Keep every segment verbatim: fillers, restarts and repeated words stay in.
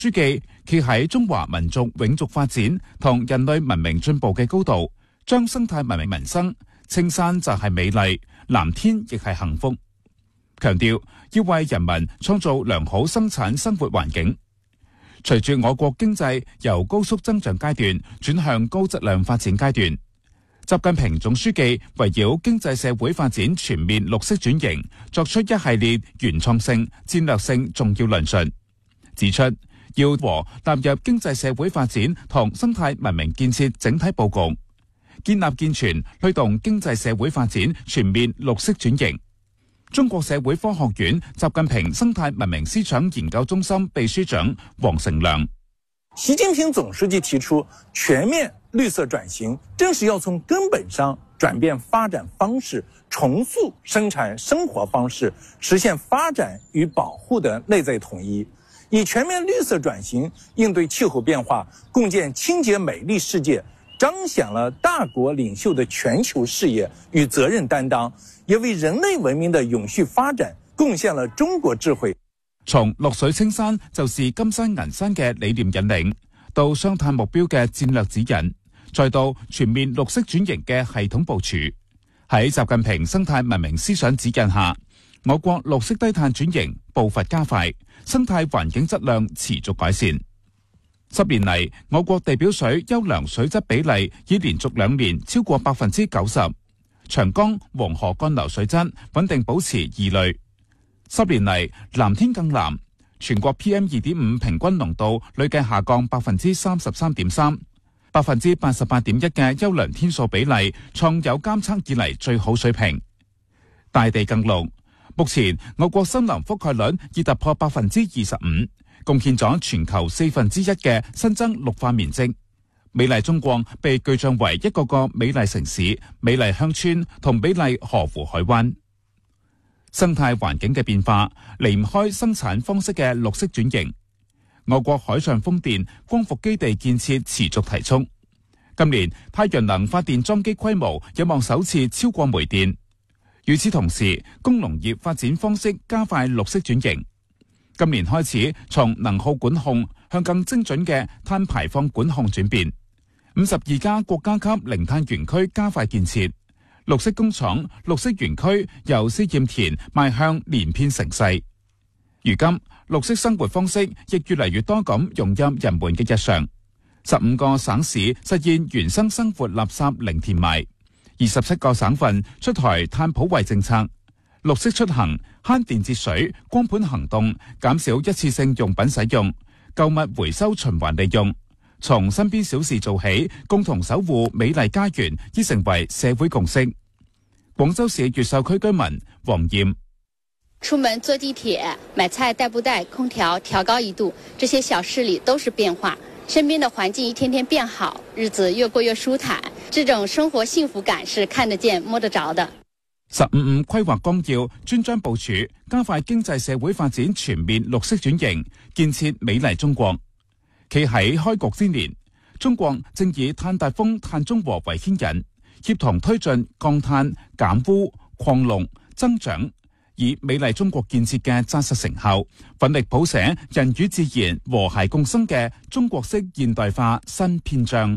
書記企喺中華民族永續發展同人類文明進步嘅高度，將生態文明民生，青山就係美麗，藍天亦係幸福。強調要為人民創造良好生產生活環境。隨住我國經濟由高速增長階段轉向高質量發展階段，習近平總書記圍繞經濟社會發展全面綠色轉型，作出一系列原創性、戰略性重要論述，指出要和納入經濟社會發展同生態文明建設整體佈局，建立健全推動經濟社會發展全面綠色轉型。中國社會科學院習近平生態文明思想研究中心秘書長王成良： 習近平總書記提出全面綠色轉型，正是要從根本上轉變發展方式，重塑生產生活方式，實現發展與保護的內在統一。以全面綠色轉型應對氣候變化，共建清潔美麗世界，彰顯了大國領袖的全球視野與責任擔當，也為人類文明的永續發展貢獻了中國智慧。 從綠水青山就是金山銀山嘅理念引領，到雙碳目標嘅戰略指引，再到全面綠色轉型嘅系統部署，喺習近平生態文明思想指引下，我國綠色低碳轉型步伐加快，生態環境質量持續改善。十年嚟，我國地表水優良水質比例已連續兩年超過百分之九十，長江、黃河幹流水質穩定保持二類。十年嚟，藍天更藍，全國 P M 二點五 平均濃度累計下降百分之三十三點三，百分之八十八點一嘅優良天數比例創有監測以嚟最好水平。大地更綠，目前我國森林覆蓋率已突破百分之二十五，貢獻咗全球四分之一嘅新增綠化面積。美麗中國被具象為一個個美麗城市、美麗鄉村同美麗河湖海灣。生態環境嘅變化離唔開生產方式嘅綠色轉型。我國海上風電、光伏基地建設持續提速。今年太陽能發電裝機規模有望首次超過煤電。與此同時，工農業發展方式加快綠色轉型。今年開始，從能耗管控向更精準嘅碳排放管控轉變。五十二家國家級零碳園區加快建設，綠色工廠、綠色園區由試驗田邁向連片成勢。如今，綠色生活方式亦越嚟越多咁融入人們嘅日常。十五個省市實現原生生活垃圾零填埋，二十七個省份出台碳普惠政策，綠色出行、慳電節水、光盤行動、減少一次性用品使用、購物回收循環利用，從身邊小事做起，共同守護美麗家園，已成為社會共識。廣州市越秀區居民黃艷： 出門坐地鐵、買菜帶不帶空調調高一度，這些小事裏都是變化。身邊的環境一天天變好，日子越過越舒坦，這種生活幸福感是看得見摸得着的。 十五五規劃綱要專章部署，加快經濟社會發展全面綠色轉型，建設美麗中國。企喺開局之年，中國正以碳達峰、碳中和為牽引，協同推進降碳、減污、擴綠、增長，以美麗中國建設嘅紮實成效，奮力譜寫人與自然和諧共生嘅中國式現代化新篇章。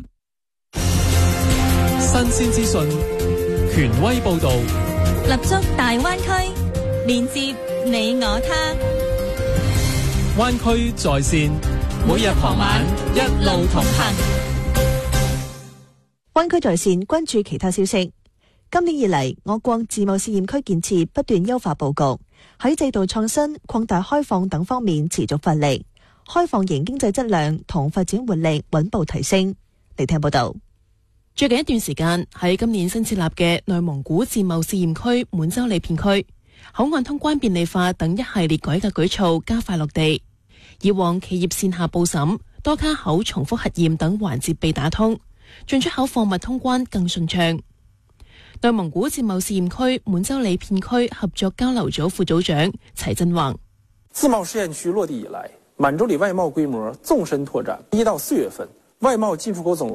新鮮資訊，權威報導， 立足大灣區，連接你我他。 灣區在線，每日傍晚一路同行。 灣區在線關注其他消息。今年以嚟，我國自貿試驗區建設不斷優化佈局，喺制度創新、擴大開放等方面持續發力，開放型經濟質量同發展活力穩步提升。嚟聽報道。 最近一段時間，喺今年新設立嘅內蒙古自貿試驗區滿洲里片區，口岸通關便利化等一系列改革舉措加快落地。以往企業線下報審、多卡口重複核驗等環節被打通，進出口貨物通關更順暢。內蒙古自貿試驗區滿洲里片區合作交流組副組長齊振橫： 自貿試驗區落地以來，滿洲里外貿規模縱深拓展。一到四月份，外貿進出口總